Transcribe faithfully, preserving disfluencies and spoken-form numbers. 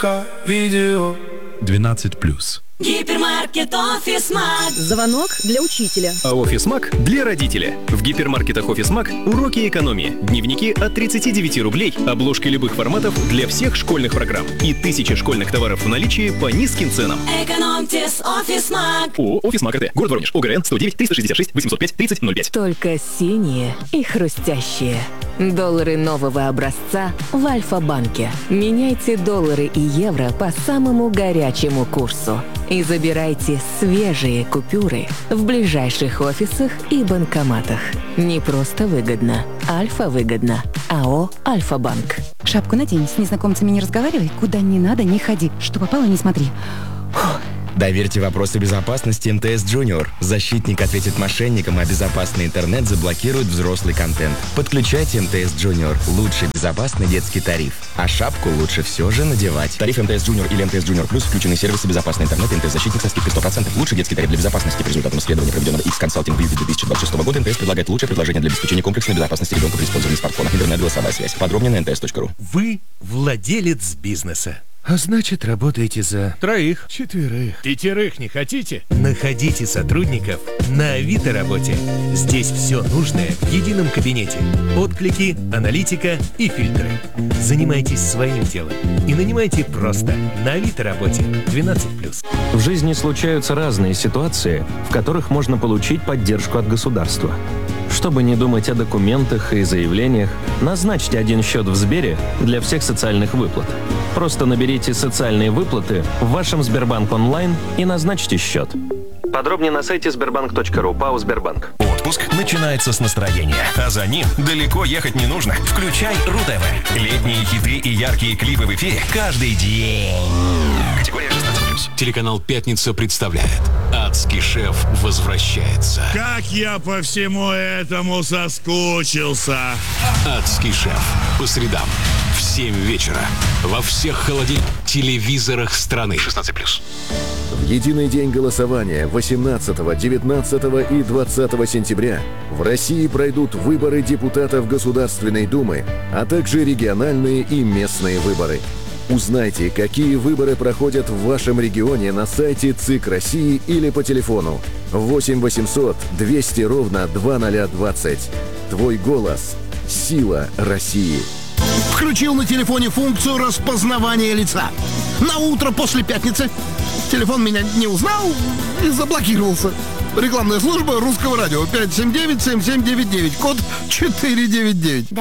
Видео двенадцать плюс. Гипермаркет Офисмаг. Звонок для учителя. А Офисмаг для родителя. В гипермаркетах Офисмаг уроки экономии. Дневники от тридцати девяти рублей. Обложки любых форматов для всех школьных программ. И тысячи школьных товаров в наличии по низким ценам. Экономьте с Офисмаг. ООО «Офисмаг РТ». Город Воронеж. ОГРН сто девять триста шестьдесят шесть восемьсот пять тридцать ноль пять. Только синие и хрустящие. Доллары нового образца в Альфа-банке. Меняйте доллары и евро по самому горячему курсу. И забирайте свежие купюры в ближайших офисах и банкоматах. Не просто выгодно. Альфа выгодно. АО «Альфа-банк». Шапку надень, с незнакомцами не разговаривай, куда не надо не ходи. Что попало, не смотри. Фух. Доверьте вопросы безопасности эм тэ эс Junior. Защитник ответит мошенникам, а безопасный интернет заблокирует взрослый контент. Подключайте эм тэ эс Junior. Лучший безопасный детский тариф. А шапку лучше все же надевать. Тариф эм тэ эс Junior или эм тэ эс Junior Plus включены сервисы безопасный интернет и эм тэ эс-защитник со скидкой сто процентов. Лучший детский тариф для безопасности. По результатам исследования, проведенного X-Consulting в июле две тысячи двадцать шестого года, эм тэ эс предлагает лучшее предложение для обеспечения комплексной безопасности ребенка при использовании смартфонов, интернет, голосовая связь. Подробнее на эн тэ эс точка ру. Вы владелец бизнеса. А значит, работаете за троих, четверых, пятерых не хотите? Находите сотрудников на Авито работе. Здесь все нужное в едином кабинете. Отклики, аналитика и фильтры. Занимайтесь своим делом и нанимайте просто на Авито работе двенадцать плюс. В жизни случаются разные ситуации, в которых можно получить поддержку от государства. Чтобы не думать о документах и заявлениях, назначьте один счет в Сбере для всех социальных выплат. Просто наберите «Социальные выплаты» в вашем Сбербанк онлайн и назначьте счет. Подробнее на сайте сбербанк точка ру. ПАО «Сбербанк». Отпуск начинается с настроения, а за ним далеко ехать не нужно. Включай РУ-ТВ. Летние хиты и яркие клипы в эфире каждый день. Категория шестнадцать плюс. Телеканал «Пятница» представляет «Адский шеф возвращается». Как я по всему этому соскучился. «Адский шеф» по средам в семь вечера во всех холодильных телевизорах страны. шестнадцать плюс. В единый день голосования восемнадцатого, девятнадцатого и двадцатого сентября в России пройдут выборы депутатов Государственной Думы, а также региональные и местные выборы. Узнайте, какие выборы проходят в вашем регионе на сайте ЦИК России или по телефону восемь восемьсот двести ровно двадцать двадцать. Твой голос – сила России. Включил на телефоне функцию распознавания лица. На утро после пятницы телефон меня не узнал и заблокировался. Рекламная служба Русского радио пять семь девять семь семь девять девять, код четыре девять девять.